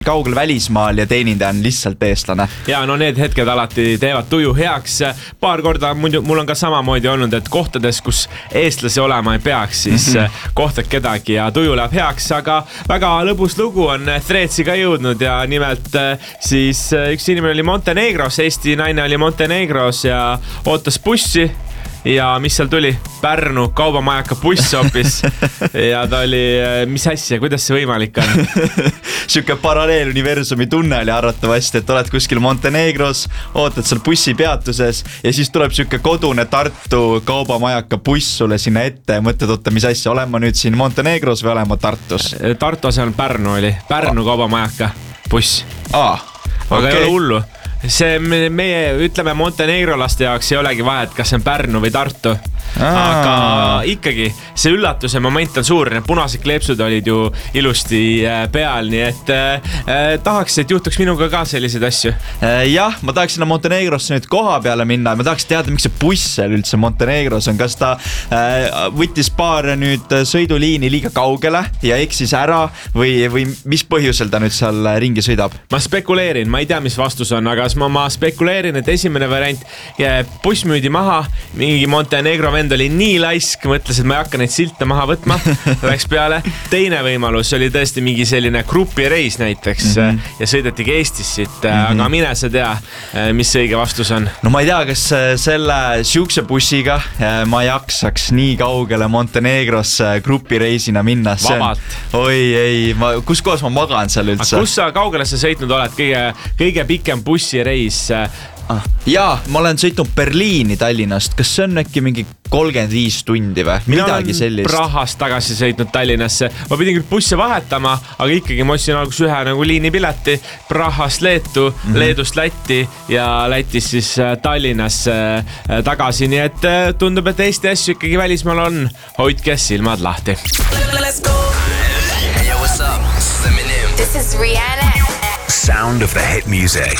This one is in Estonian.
kaugel välismaal ja teenindaja on lihtsalt eestlane. Ja no need hetked alati teevad tuju heaks. Paar korda mul on ka samamoodi olnud, et kohtades, kus eestlasi olema ei peaks, siis kohtad kedagi ja tuju läheb heaks, aga väga lõbus lugu on Threadsi ka jõudnud ja nimelt siis üks inimene oli Montenegros, Eesti naine oli Montenegros ja ootas bussi. Ja mis seal tuli? Pärnu kaubamajaka buss hoopis. Ja ta oli, mis asja, kuidas see võimalik on? Siuke paralleeluniversumi tunne oli arvatavasti, et oled kuskil Montenegros, ootad seal bussi peatuses ja siis tuleb siuke kodune Tartu kaubamajaka buss sulle sinna ette ja mõtled, oota, mis asja, olen ma nüüd siin Montenegros või olen ma Tartus? Tartu asemel Pärnu oli, Pärnu kaubamajaka buss. Aga ei ole hullu. See meie, ütleme, Montenegrolaste jaoks ei olegi vahet, kas see on Pärnu või Tartu. Aga ikkagi see üllatuse moment on suur, need punased kleepsud olid ju ilusti peal, nii et tahaks, et juhtuks minuga ka selliseid asju. Jah, ma tahaks sinna Montenegrosse nüüd koha peale minna, ma tahaks teada, miks see buss seal üldse Montenegros on, kas ta võttis paar nüüd sõiduliini liiga kaugele ja eksis ära või mis põhjusel ta nüüd seal ringi sõidab? Ma spekuleerin, ma ei tea, mis vastus on, aga ma spekuleerin, et esimene variant, buss müüdi maha, mingi Montenegro vend oli nii laisk, mõtles, et ma ei hakka neid silte maha võtma, läks peale. Teine võimalus oli tõesti mingi selline grupireis näiteks ja sõidetigi Eestis siit, aga mine sa tea, mis õige vastus on. No ma ei tea, kas selle siukse bussiga ma jaksaks nii kaugele Montenegros grupireisina minna. Vabalt. Oi, ei, kus kohas ma magan seal üldse? Kus sa kaugele sa sõitnud oled? Kõige pikem bussireis? Jaa, ma olen sõitnud Berliini Tallinnast. Kas see on äkki mingi 35 tundi või? Midagi sellist. Mina olen Prahast tagasi sõitnud Tallinnasse. Ma pidin küll busse vahetama, aga ikkagi ma ostsin alguses ühe nagu liinipileti Prahast Leetu, Leedust Lätti ja Lätis siis Tallinnasse tagasi. Nii et tundub, et Eesti asju ikkagi välismaal on. Hoidke silmad lahti. Let's go. Yo, what's up? This is Eminem. This is Rihanna. Sound of the hit music.